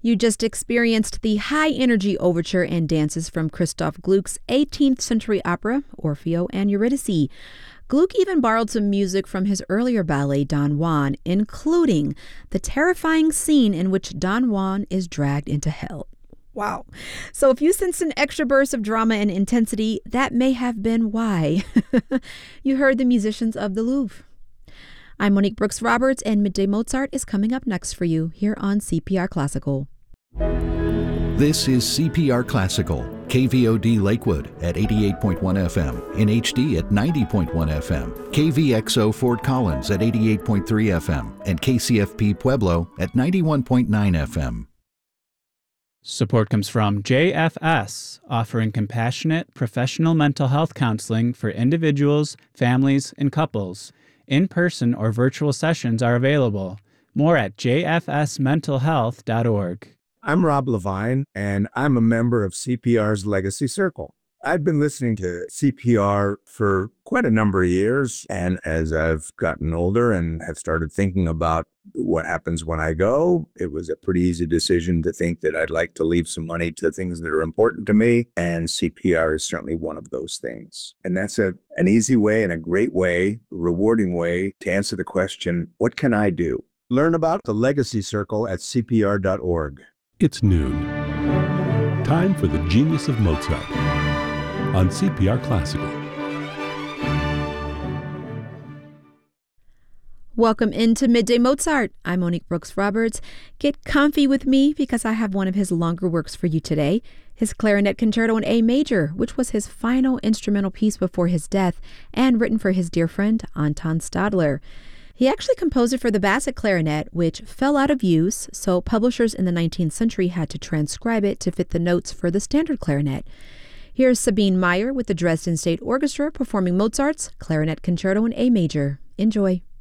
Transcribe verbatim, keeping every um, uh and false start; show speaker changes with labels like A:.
A: You just experienced the high-energy overture and dances from Christoph Gluck's eighteenth century opera, Orfeo and Eurydice. Gluck even borrowed some music from his earlier ballet, Don Juan, including the terrifying scene in which Don Juan is dragged into hell. Wow. So if you sense an extra burst of drama and intensity, that may have been why. You heard the musicians of the Louvre. I'm Monique Brooks Roberts, and Midday Mozart is coming up next for you here on C P R Classical.
B: This is C P R Classical, K V O D Lakewood at eighty-eight point one F M, in H D at ninety point one F M, K V X O Fort Collins at eighty-eight point three F M, and K C F P Pueblo at ninety-one point nine F M.
C: Support comes from J F S, offering compassionate, professional mental health counseling for individuals, families, and couples. In-person or virtual sessions are available. More at j f s mental health dot org.
D: I'm Rob Levine, and I'm a member of C P R's Legacy Circle. I've been listening to C P R for quite a number of years, and as I've gotten older and have started thinking about what happens when I go, it was a pretty easy decision to think that I'd like to leave some money to things that are important to me, and C P R is certainly one of those things. And that's a, an easy way and a great way, rewarding way to answer the question, what can I do? Learn about the Legacy Circle at C P R dot org.
E: It's noon. Time for the Genius of Mozart on C P R Classical.
A: Welcome into Midday Mozart. I'm Monique Brooks Roberts. Get comfy with me because I have one of his longer works for you today. His Clarinet Concerto in A Major, which was his final instrumental piece before his death and written for his dear friend Anton Stadler. He actually composed it for the Bassett clarinet, which fell out of use, so publishers in the nineteenth century had to transcribe it to fit the notes for the standard clarinet. Here's Sabine Meyer with the Dresden State Orchestra performing Mozart's Clarinet Concerto in A Major. Enjoy.